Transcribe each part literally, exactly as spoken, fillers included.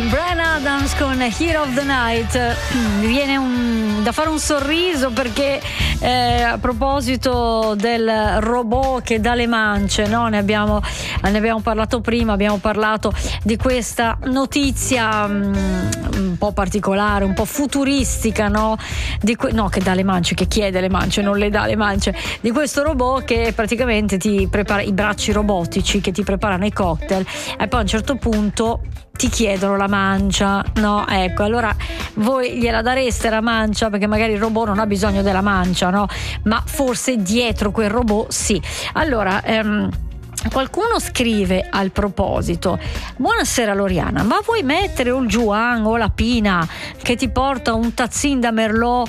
Bryan Adams con Hero of the Night. Mi viene un, da fare un sorriso perché eh, a proposito del robot che dà le mance, no? ne, abbiamo, ne abbiamo parlato prima, abbiamo parlato di questa notizia um, un po' particolare, un po' futuristica, no? Di que- no, che dà le mance, che chiede le mance, non le dà le mance, di questo robot che praticamente ti prepara i bracci robotici che ti preparano i cocktail e poi a un certo punto ti chiedono la mancia, no? Ecco, allora voi gliela dareste la mancia, perché magari il robot non ha bisogno della mancia, no? Ma forse dietro quel robot sì. Allora, ehm, qualcuno scrive al proposito: buonasera Loriana, ma vuoi mettere o il Juan o la Pina che ti porta un tazzin da Merlot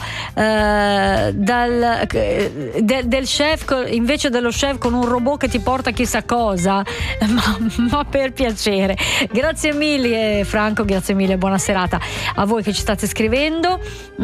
eh, dal, eh, de, del chef invece dello chef con un robot che ti porta chissà cosa? Ma, ma per piacere, grazie mille Franco, grazie mille, buona serata a voi che ci state scrivendo.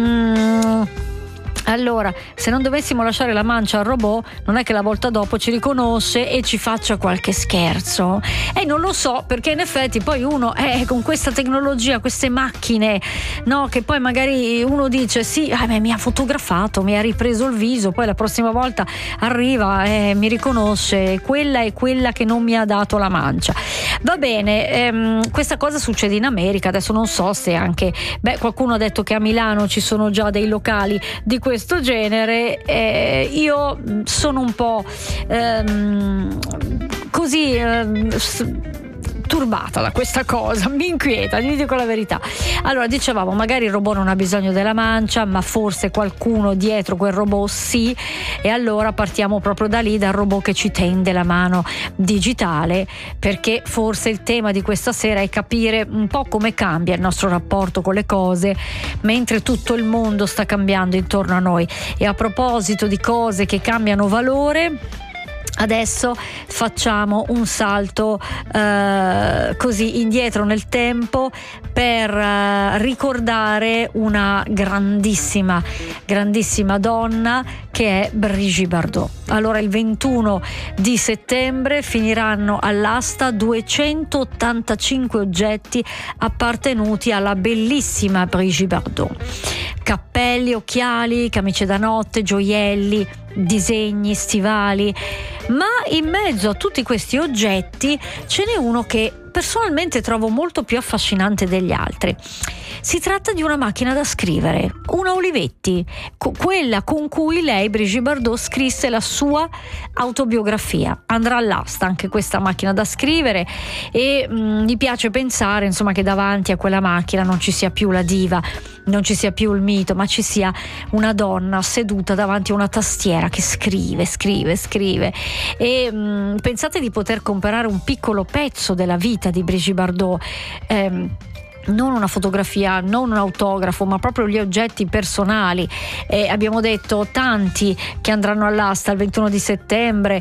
mm. Allora, se non dovessimo lasciare la mancia al robot, non è che la volta dopo ci riconosce e ci faccia qualche scherzo? E eh, non lo so, perché in effetti poi uno eh, con questa tecnologia, queste macchine, no, che poi magari uno dice sì, eh, beh, mi ha fotografato, mi ha ripreso il viso, poi la prossima volta arriva e eh, mi riconosce, quella è quella che non mi ha dato la mancia. Va bene, ehm, questa cosa succede in America, adesso non so se anche, beh, qualcuno ha detto che a Milano ci sono già dei locali di questo questo genere. eh, io sono un po' ehm, così ehm, turbata da questa cosa, mi inquieta, vi dico la verità. Allora, dicevamo, magari il robot non ha bisogno della mancia, ma forse qualcuno dietro quel robot sì, e allora partiamo proprio da lì, dal robot che ci tende la mano digitale, perché forse il tema di questa sera è capire un po' come cambia il nostro rapporto con le cose mentre tutto il mondo sta cambiando intorno a noi. E a proposito di cose che cambiano valore, adesso facciamo un salto eh, così indietro nel tempo per eh, ricordare una grandissima, grandissima donna che è Brigitte Bardot. Allora, il ventuno di settembre finiranno all'asta duecentottantacinque oggetti appartenuti alla bellissima Brigitte Bardot. Cappelli, occhiali, camicie da notte, gioielli, disegni, stivali, ma in mezzo a tutti questi oggetti ce n'è uno che personalmente trovo molto più affascinante degli altri. Si tratta di una macchina da scrivere, una Olivetti, co- quella con cui lei, Brigitte Bardot, scrisse la sua autobiografia. Andrà all'asta anche questa macchina da scrivere e mh, mi piace pensare, insomma, che davanti a quella macchina non ci sia più la diva, non ci sia più il mito, ma ci sia una donna seduta davanti a una tastiera che scrive, scrive, scrive. E mh, pensate di poter comprare un piccolo pezzo della vita di Brigitte Bardot, ehm, non una fotografia, non un autografo, ma proprio gli oggetti personali. Eh, abbiamo detto tanti che andranno all'asta il ventuno di settembre,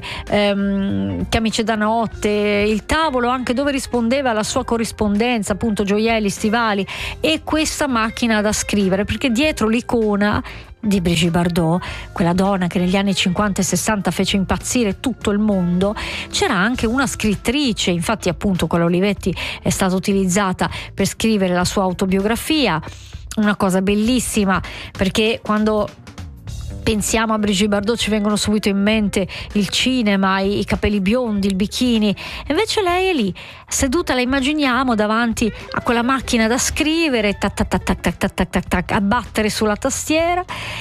ehm, camicie da notte, il tavolo anche dove rispondeva alla sua corrispondenza, appunto gioielli, stivali, e questa macchina da scrivere, perché dietro l'icona di Brigitte Bardot, quella donna che negli anni cinquanta e sessanta fece impazzire tutto il mondo, c'era anche una scrittrice. Infatti, appunto, quella Olivetti è stata utilizzata per scrivere la sua autobiografia, una cosa bellissima, perché quando pensiamo a Brigitte Bardot ci vengono subito in mente il cinema, i, i capelli biondi, il bikini, e invece lei è lì seduta, la immaginiamo davanti a quella macchina da scrivere, tac tac tac tac tac tac tac tac, tac, a battere sulla tastiera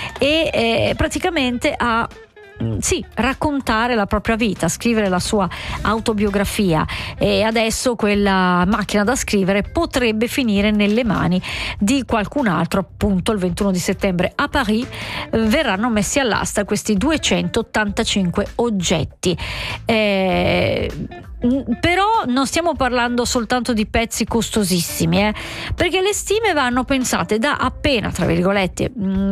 e eh, praticamente a sì, raccontare la propria vita, scrivere la sua autobiografia. E adesso quella macchina da scrivere potrebbe finire nelle mani di qualcun altro. Appunto, il ventuno di settembre a Parigi eh, verranno messi all'asta questi duecentottantacinque oggetti. Eh, però non stiamo parlando soltanto di pezzi costosissimi, eh, perché le stime vanno pensate da appena, tra virgolette,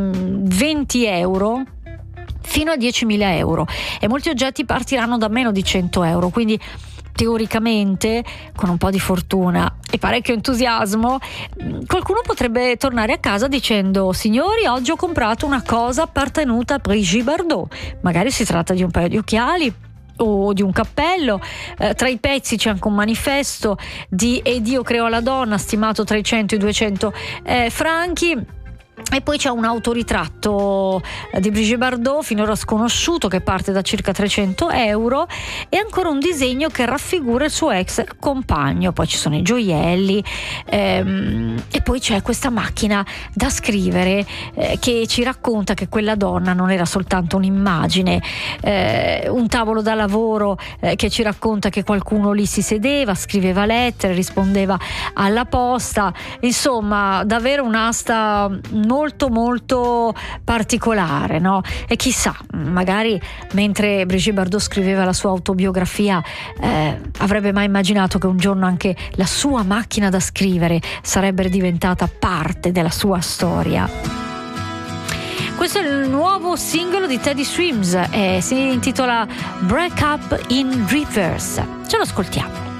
venti euro fino a diecimila euro, e molti oggetti partiranno da meno di cento euro, quindi teoricamente, con un po' di fortuna e parecchio entusiasmo, qualcuno potrebbe tornare a casa dicendo: signori, oggi ho comprato una cosa appartenuta a Brigitte Bardot. Magari si tratta di un paio di occhiali, o di un cappello. Eh, tra i pezzi c'è anche un manifesto di E Dio creò la donna, stimato tra i cento e i duecento eh, franchi. E poi c'è un autoritratto di Brigitte Bardot, finora sconosciuto, che parte da circa trecento euro, e ancora un disegno che raffigura il suo ex compagno. Poi ci sono i gioielli ehm, e poi c'è questa macchina da scrivere eh, che ci racconta che quella donna non era soltanto un'immagine, eh, un tavolo da lavoro eh, che ci racconta che qualcuno lì si sedeva, scriveva lettere, rispondeva alla posta. Insomma, davvero un'asta molto molto particolare, no? E chissà, magari mentre Brigitte Bardot scriveva la sua autobiografia eh, avrebbe mai immaginato che un giorno anche la sua macchina da scrivere sarebbe diventata parte della sua storia. Questo è il nuovo singolo di Teddy Swims e si intitola Break Up in Reverse. Ce lo ascoltiamo.